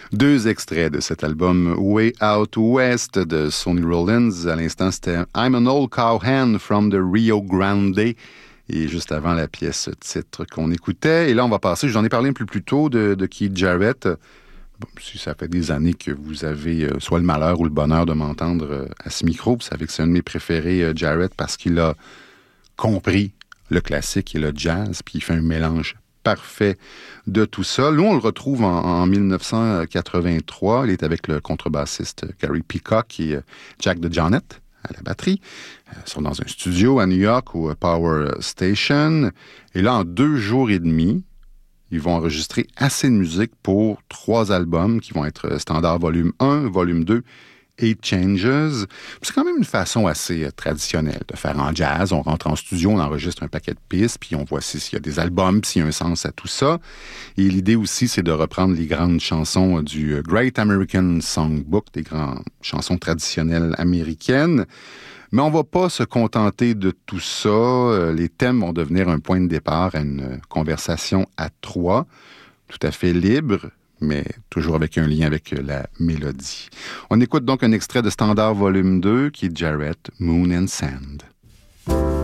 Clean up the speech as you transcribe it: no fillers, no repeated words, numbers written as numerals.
Deux extraits de cet album Way Out West de Sonny Rollins. À l'instant, c'était I'm an Old Cowhand from the Rio Grande. Et juste avant la pièce titre qu'on écoutait. Et là, on va passer, j'en ai parlé un peu plus tôt de Keith Jarrett. Bon, si ça fait des années que vous avez soit le malheur ou le bonheur de m'entendre à ce micro, vous savez que c'est un de mes préférés, Jarrett, parce qu'il a compris le classique et le jazz, puis il fait un mélange parfait de tout ça. Nous, on le retrouve en 1983. Il est avec le contrebassiste Gary Peacock et Jack DeJohnette à la batterie. Ils sont dans un studio à New York au Power Station. Et là, en 2 jours et demi, ils vont enregistrer assez de musique pour 3 albums qui vont être Standard Volume 1, Volume 2 Eight Changes. C'est quand même une façon assez traditionnelle de faire en jazz. On rentre en studio, on enregistre un paquet de pistes, puis on voit s'il y a des albums, s'il y a un sens à tout ça. Et l'idée aussi, c'est de reprendre les grandes chansons du Great American Songbook, des grandes chansons traditionnelles américaines. Mais on ne va pas se contenter de tout ça. Les thèmes vont devenir un point de départ à une conversation à 3, tout à fait libre, mais toujours avec un lien avec la mélodie. On écoute donc un extrait de Standard Volume 2 qui est Jarrett, Moon and Sand.